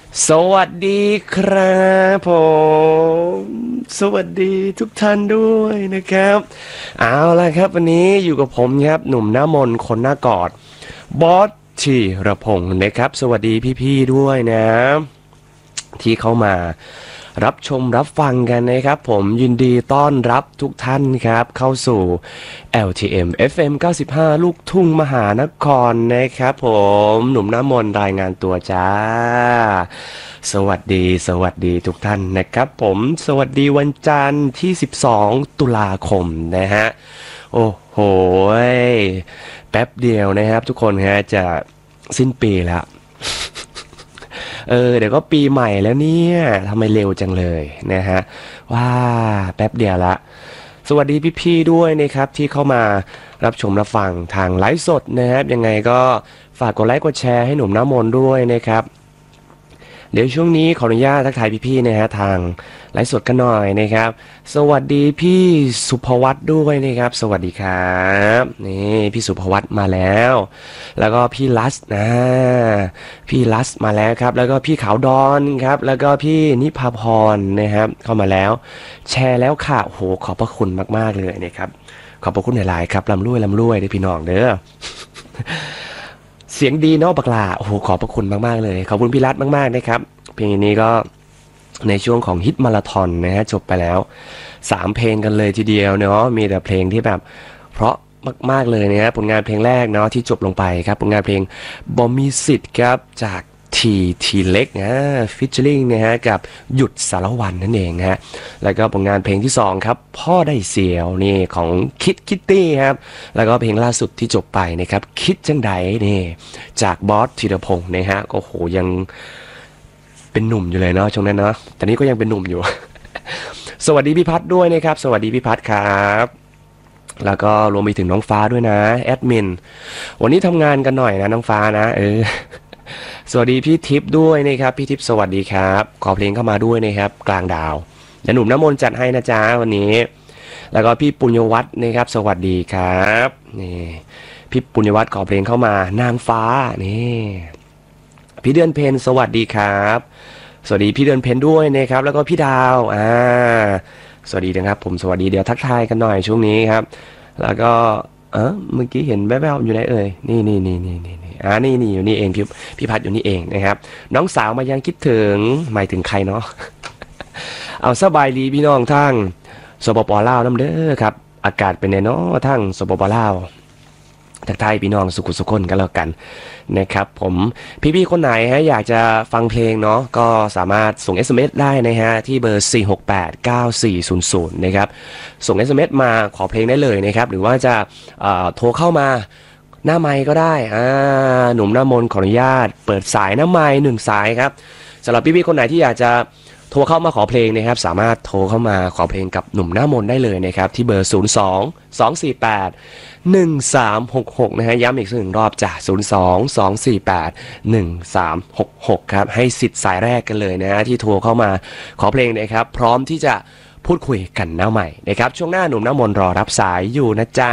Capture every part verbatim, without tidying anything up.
สวัสดีครับผมสวัสดีทุกท่านด้วยนะครับเอาล่ะครับวันนี้อยู่กับผมครับหนุ่มหน้ามนต์คนหน้ากอดบอสธีรพงศ์นะครับสวัสดีพี่ๆด้วยนะที่เข้ามารับชมรับฟังกันนะครับผมยินดีต้อนรับทุกท่านครับเข้าสู่ แอล ที เอ็ม เอฟ เอ็ม เก้าสิบห้า ลูกทุ่งมหานครนะครับผมหนุ่มน้ำมนต์รายงานตัวจ้าสวัสดีสวัสดีทุกท่านนะครับผมสวัสดีวันจันทร์ที่สิบสองตุลาคมนะฮะโอ้โหแป๊บเดียวนะครับทุกคนฮะจะสิ้นปีแล้วเออเดี๋ยวก็ปีใหม่แล้วเนี่ยทำไมเร็วจังเลยนะฮะว่าแป๊บเดียวละสวัสดีพี่ๆด้วยนะครับที่เข้ามารับชมรับฟังทางไลฟ์สดนะครับยังไงก็ฝากกดไลค์กดแชร์ให้หนุ่มน้ำมนต์ด้วยนะครับเดี๋ยวช่วงนี้ขออนุญาตทักทายพี่ๆนะฮะทางไลฟ์สดกันหน่อยนะครับสวัสดีพี่สุภวัตด้วยนะครับสวัสดีครับนี่พี่สุภวัตมาแล้วแล้วก็พี่ลัสนะพี่ลัสมาแล้วครับแล้วก็พี่ขาวดอนครับแล้วก็พี่นิพาพรนะครับเข้ามาแล้วแชร์แล้วค่ะโอ้โหขอบพระคุณมากๆเลยนะครับขอบพระคุณหลายๆครับลำรวยลำรวยด้วยพี่น้องเด้อเสียงดีเนาะบักลาโอ้โหขอบพระคุณมากๆเลยขอบคุณพี่รัตมากๆนะครับเพลงนี้ก็ในช่วงของฮิตมาราธอนนะฮะจบไปแล้วสามเพลงกันเลยทีเดียวเนาะมีแต่เพลงที่แบบเพราะมากๆเลยนะฮะผลงานเพลงแรกเนาะที่จบลงไปครับผลงานเพลงบอมมีสิทธิ์ครับจากทีทีเล็กนะฟิชเชอริงนะฮะกับหยุดสารวันนั่นเองฮะแล้วก็ผลงานเพลงที่สองครับพ่อได้เสียวนี่ของคิดคิตตี้ครับแล้วก็เพลงล่าสุดที่จบไปนะครับคิดจังใดนี่จากบอสธีรพงศ์นะฮะก็โหยังเป็นหนุ่มอยู่เลยเนาะช่วงนั้นเนาะตอนนี้ก็ยังเป็นหนุ่มอยู่ สวัสดีพี่พัฒด้วยนะครับสวัสดีพี่พัฒครับแล้วก็รวมไปถึงน้องฟ้าด้วยนะแอดมินวันนี้ทำงานกันหน่อยนะน้องฟ้านะเออสวัสดีพี่ทิพย์ด้วยนะครับพี่ทิพย์สวัสดีครับขอเพลงเข้ามาด้วยนะครับกลางดาวเดี๋ยวหนุ่มน้ำมนต์จัดให้นะจ๊ะวันนี้แล้วก็พี่ปุญญวัฒน์นะครับสวัสดีครับนี่พี่ปุญญวัฒน์ขอเพลงเข้ามานางฟ้านี่พี่เดือนเพนสวัสดีครับสวัสดีพี่เดือนเพนด้วยนะครับแล้วก็พี่ดาวอ่าสวัสดีนะครับผมสวัสดีเดี๋ยวทักทายกันหน่อยช่วงนี้ครับแล้วก็เออเมื่อกี้เห็นแวบๆอยู่ไหนเอ่ยนี่นี่นี่นี่นี่อ่านี่นี่อยู่นี่เองพี่พี่พัดอยู่นี่เองนะครับน้องสาวมายังคิดถึงหมายถึงใครเนาะ เอาสบายดีพี่น้องทั้งสปปลาวน้ำเด้อครับอากาศเป็นไงเนาะทั้งสปปลาวทักทายพี่น้องสุขุสุขคนกันแล้วกันนะครับผมพี่ๆคนไหนฮะอยากจะฟังเพลงเนาะก็สามารถส่ง เอส เอ็ม เอส ได้นะฮะที่เบอร์สี่ หก แปด เก้า สี่ ศูนย์ ศูนย์นะครับส่ง เอส เอ็ม เอส มาขอเพลงได้เลยนะครับหรือว่าจะโทรเข้ามาหน้าไมค์ก็ได้อ่าหนุ่มหน้ามนต์ขออนุญาตเปิดสายหน้าไมค์หนึ่งสายครับสำหรับพี่ๆคนไหนที่อยากจะโทรเข้ามาขอเพลงนะครับสามารถโทรเข้ามาขอเพลงกับหนุ่มหน้ามนต์ได้เลยนะครับที่เบอร์ศูนย์ สอง สอง สี่ แปด หนึ่ง สาม หก หกนะฮะย้ำอีกสักหนึ่งรอบจ้ะศูนย์ สอง สอง สี่ แปด หนึ่ง สาม หก หกครับให้สิทธิ์สายแรกกันเลยนะฮะที่โทรเข้ามาขอเพลงนะครับพร้อมที่จะพูดคุยกันหน้าใหม่นะครับช่วงหน้าหนุ่มหน้ามนต์รอรับสายอยู่นะจ๊ะ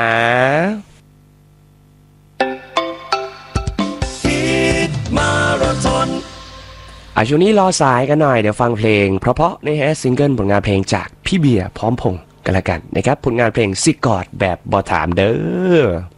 อ่ะช่วงนี้รอสายกันหน่อยเดี๋ยวฟังเพลงเพราะๆนะฮะซิงเกิลผลงานเพลงจากพี่เบียร์พร้อมพงษ์กันละกันนะครับผลงานเพลงสิกอดแบบบ่ถามเด้อ